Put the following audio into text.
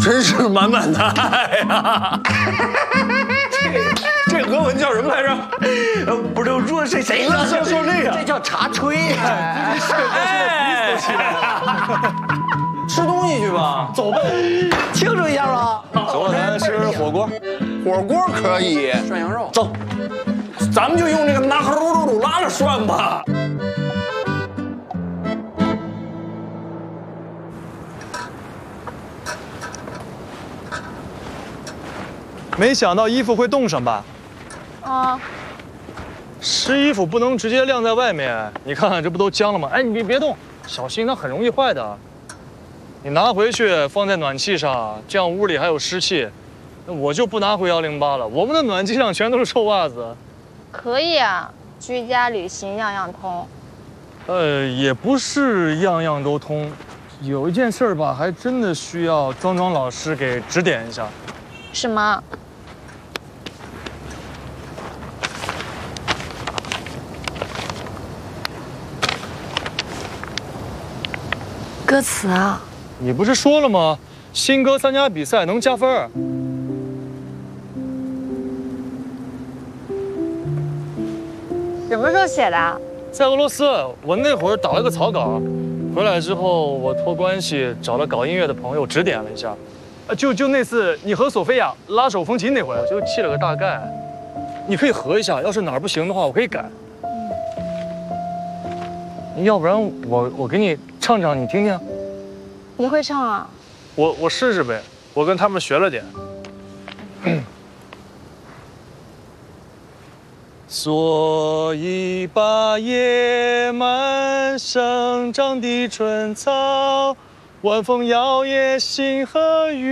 真是满满的爱呀！这俄文叫什么来着？不是说谁说这个？ 这叫茶吹。 哎， 吃东西去吧，走吧，庆祝一下吧。 走，咱吃火锅。 火锅可以， 涮羊肉。 走，咱们就用这个拿哈鲁鲁拉了涮吧。 没想到衣服会冻上吧？ 啊， 湿衣服不能直接晾在外面，你看看这不都僵了吗？哎，你别动，小心它很容易坏的。你拿回去放在暖气上，这样屋里还有湿气。那我就不拿回108了，我们的暖气上全都是臭袜子。 可以啊，居家旅行样样通。 也不是样样都通，有一件事儿吧，还真的需要庄庄老师给指点一下。 什么？歌词啊？ 你不是说了吗？新歌参加比赛能加分儿。 什么时候写的？ 在俄罗斯，我那会儿打了个草稿，回来之后我托关系找了搞音乐的朋友指点了一下。就那次你和索菲亚拉手风琴那回，我就记了个大概。你可以合一下，要是哪儿不行的话，我可以改。要不然我给你唱唱，你听听。 你会唱啊？ 我试试呗，我跟他们学了点。所以把野蛮生长的春草，晚风摇曳星河雨。